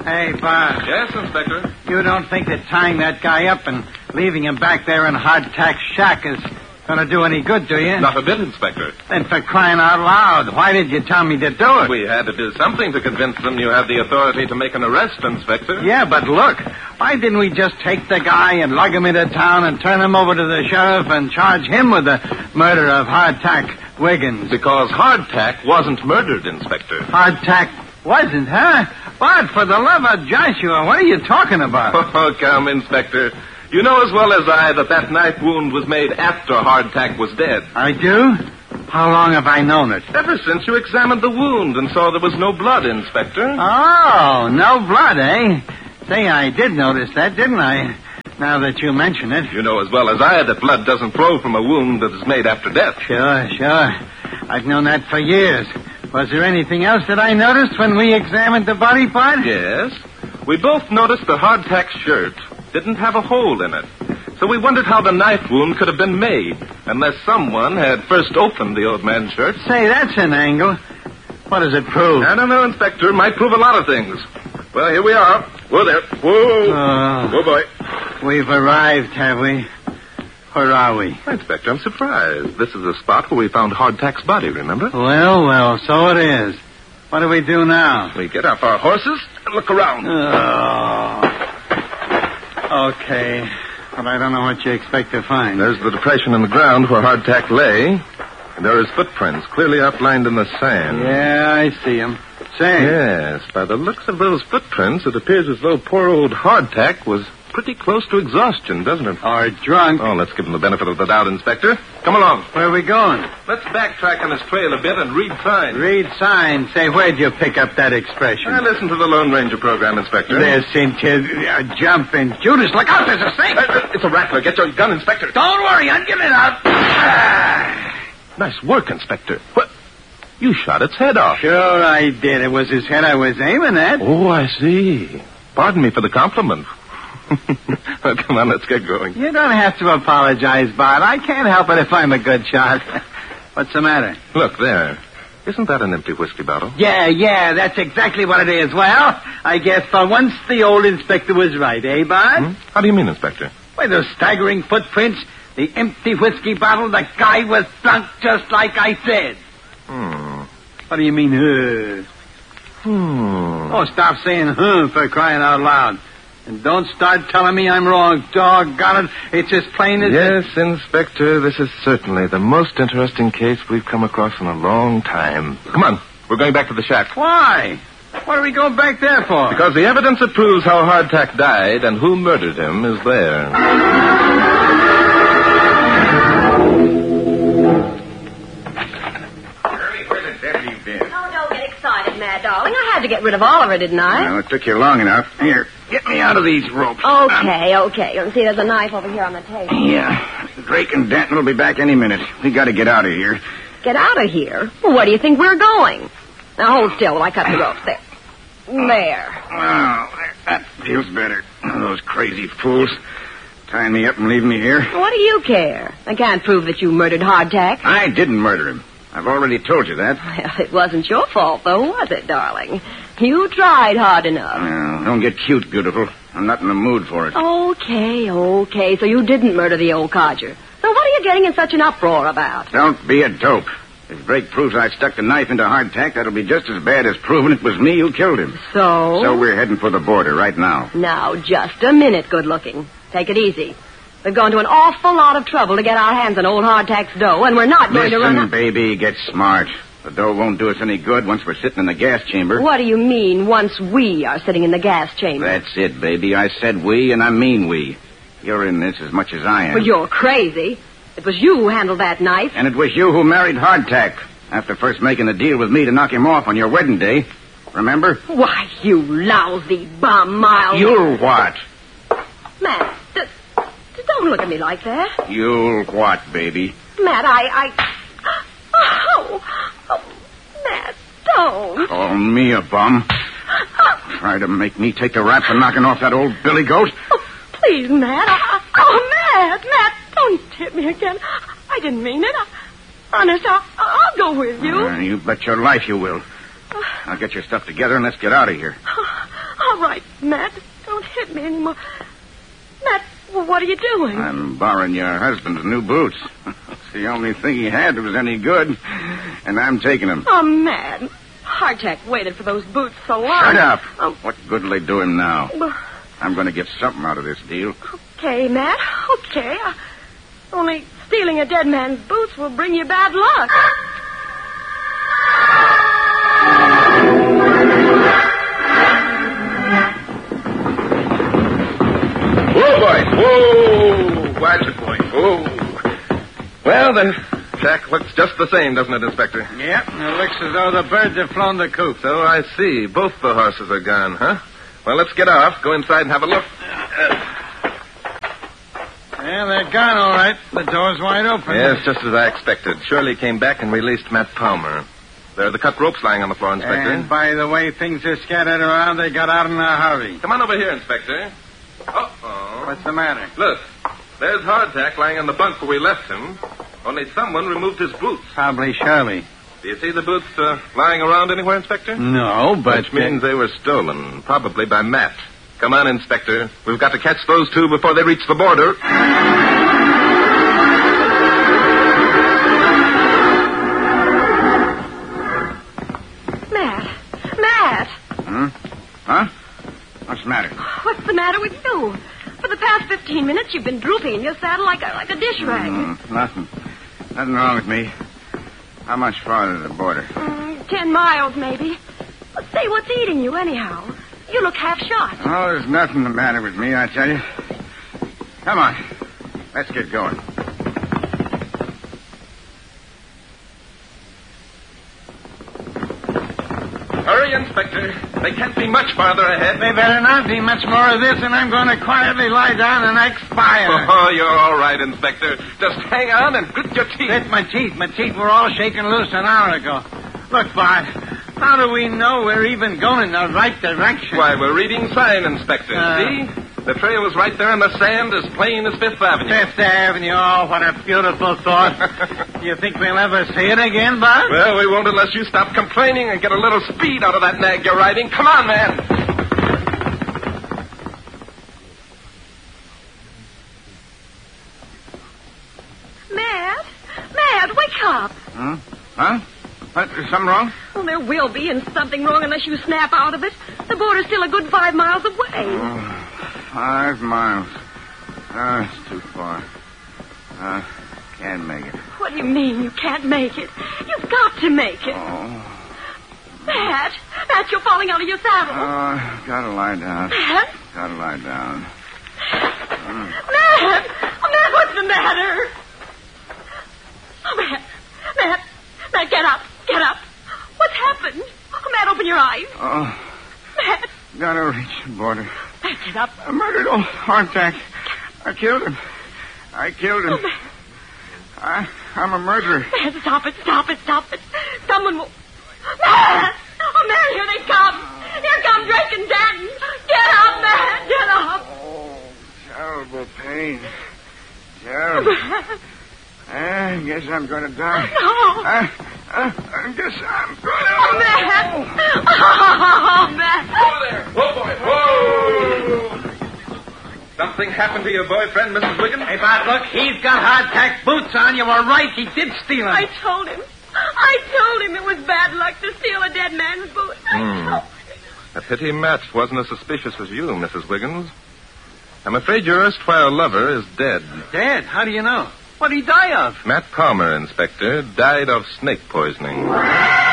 Hey, Bud. Yes, Inspector? You don't think that tying that guy up and leaving him back there in Hardtack's shack is going to do any good, do you? Not a bit, Inspector. Then for crying out loud, why did you tell me to do it? We had to do something to convince them you have the authority to make an arrest, Inspector. Yeah, but look, why didn't we just take the guy and lug him into town and turn him over to the sheriff and charge him with the murder of Hardtack Wiggins? Because Hardtack wasn't murdered, Inspector. Hardtack wasn't, huh? But for the love of Joshua, what are you talking about? Oh, come, Inspector. You know as well as I that knife wound was made after Hardtack was dead. I do? How long have I known it? Ever since you examined the wound and saw there was no blood, Inspector. Oh, no blood, eh? Say, I did notice that, didn't I? Now that you mention it. You know as well as I that blood doesn't flow from a wound that is made after death. Sure. I've known that for years. Was there anything else that I noticed when we examined the body part? Yes. We both noticed the Hardtack shirt didn't have a hole in it. So we wondered how the knife wound could have been made, unless someone had first opened the old man's shirt. Say, that's an angle. What does it prove? I don't know, Inspector. It might prove a lot of things. Well, here we are. Whoa there. Whoa. Whoa, boy. We've arrived, have we? Where are we? Inspector, I'm surprised. This is the spot where we found Hardtack's body, remember? Well, so it is. What do we do now? We get off our horses and look around. Okay. But I don't know what you expect to find. There's the depression in the ground where Hardtack lay. And there are his footprints clearly outlined in the sand. Yeah, I see him. Say. Yes, by the looks of those footprints, it appears as though poor old Hardtack was pretty close to exhaustion, doesn't it? Or drunk. Oh, let's give him the benefit of the doubt, Inspector. Come along. Where are we going? Let's backtrack on his trail a bit and read signs. Read signs? Say, where'd you pick up that expression? I listened to the Lone Ranger program, Inspector. There's Cynthia jumping. Judas, look out, there's a snake! It's a rattler. Get your gun, Inspector. Don't worry, I'm giving it up. Nice work, Inspector. What? You shot its head off. Sure I did. It was his head I was aiming at. Oh, I see. Pardon me for the compliment. Well, come on, let's get going. You don't have to apologize, Bart. I can't help it if I'm a good shot. What's the matter? Look, there. Isn't that an empty whiskey bottle? Yeah, that's exactly what it is. Well, I guess for once the old inspector was right, eh, Bart? How do you mean, Inspector? Why, those staggering footprints, the empty whiskey bottle, the guy was drunk just like I said. What do you mean, Oh, stop saying, for crying out loud. And don't start telling me I'm wrong. Doggone it. It's as plain as... Yes, Inspector, this is certainly the most interesting case we've come across in a long time. Come on. We're going back to the shack. Why? What are we going back there for? Because the evidence that proves how Hardtack died and who murdered him is there. Mad darling, I had to get rid of Oliver, didn't I? Well, it took you long enough. Here, get me out of these ropes. Okay. You see, there's a knife over here on the table. Yeah. Drake and Danton will be back any minute. We got to get out of here. Get out of here? Well, where do you think we're going? Now, hold still while I cut the ropes. There. Well, that feels better. Those crazy fools tying me up and leaving me here. What do you care? I can't prove that you murdered Hardtack. I didn't murder him. I've already told you that. Well, it wasn't your fault, though, was it, darling? You tried hard enough. Well, don't get cute, beautiful. I'm not in the mood for it. Okay. So you didn't murder the old codger. So what are you getting in such an uproar about? Don't be a dope. If Drake proves I stuck the knife into Hardtack, that'll be just as bad as proving it was me who killed him. So we're heading for the border right now. Now, just a minute, good looking. Take it easy. We've gone to an awful lot of trouble to get our hands on old Hardtack's dough, and we're not going to run... Listen, baby, get smart. The dough won't do us any good once we're sitting in the gas chamber. What do you mean, once we are sitting in the gas chamber? That's it, baby. I said we, and I mean we. You're in this as much as I am. Well, you're crazy. It was you who handled that knife. And it was you who married Hardtack, after first making a deal with me to knock him off on your wedding day. Remember? Why, you lousy bum-mile... You'll what? Matt, don't look at me like that. You'll what, baby? Matt, Matt, don't. Call me a bum. Try to make me take the rap for knocking off that old billy goat. Oh, please, Matt. Matt, don't hit me again. I didn't mean it. Honest, I'll go with you. You bet your life you will. Now get your stuff together and let's get out of here. All right, Matt. Don't hit me anymore. Matt, well, what are you doing? I'm borrowing your husband's new boots. It's the only thing he had that was any good, and I'm taking them. Oh, Matt. Hardtack waited for those boots so long. Shut up. Oh. What good will they do him now? Well, I'm going to get something out of this deal. okay, Matt. Okay. Only stealing a dead man's boots will bring you bad luck. Whoa, boy. Whoa. Watch it, boy. Whoa. Well, the shack looks just the same, doesn't it, Inspector? Yep, it looks as though the birds have flown the coop. So I see. Both the horses are gone, huh? Well, let's get off. Go inside and have a look. Yeah, they're gone, all right. The door's wide open. Yes, just as I expected. Shirley came back and released Matt Palmer. There are the cut ropes lying on the floor, Inspector. And by the way things are scattered around, they got out in a hurry. Come on over here, Inspector. Uh-oh. What's the matter? Look, there's Hardtack lying on the bunk where we left him. Only someone removed his boots. Probably Shirley. Do you see the boots lying around anywhere, Inspector? No, but... Which means they were stolen, probably by Matt. Come on, Inspector. We've got to catch those two before they reach the border. Matt. Huh? What's the matter? What's the matter with you? For the past 15 minutes, you've been drooping in your saddle like a dish rag. Nothing. Nothing wrong with me. How much farther to the border? 10 miles, maybe. But say, what's eating you, anyhow? You look half shot. Oh, there's nothing the matter with me, I tell you. Come on. Let's get going. Hurry, Inspector. They can't be much farther ahead. They better not be much more of this, and I'm going to quietly lie down and expire. Oh, you're all right, Inspector. Just hang on and grit your teeth. Grit my teeth. My teeth were all shaken loose an hour ago. Look, Bart, how do we know we're even going in the right direction? Why, we're reading sign, Inspector. See? The trail is right there in the sand as plain as Fifth Avenue. Fifth Avenue, oh, what a beautiful thought. Do you think we'll ever see it again, Bart? Well, we won't unless you stop complaining and get a little speed out of that nag you're riding. Come on, man. Matt, wake up. Huh? What, is something wrong? Well, there will be, and something wrong unless you snap out of it. The border's still a good 5 miles away. 5 miles. Oh, it's too far. Can't make it. What do you mean you can't make it? You've got to make it. Oh, Matt, you're falling out of your saddle. gotta lie down. Matt? Gotta lie down. Matt, what's the matter? Oh, Matt, get up. What's happened? Oh, Matt, open your eyes. Oh, Matt. gotta reach the border. Matt, get up. I murdered old Hardtack. I killed him. Oh, Matt. I'm a murderer. Matt, stop it. Someone will... Matt! Oh, Matt, here they come. Here come Drake and Danton. Get up, Matt, get up. Oh, terrible pain. Terrible. I guess I'm going to die. No. I guess I'm going to... Oh, Matt. Oh, Matt. Whoa there. Whoa, boy. Whoa. Something happened to your boyfriend, Mrs. Wiggins? Hey, Bart, look, he's got Hardtack boots on. You were right. He did steal them. I told him it was bad luck to steal a dead man's boots. A pity Matt wasn't as suspicious as you, Mrs. Wiggins. I'm afraid your erstwhile lover is dead. Dead? How do you know? What'd he die of? Matt Palmer, Inspector, died of snake poisoning.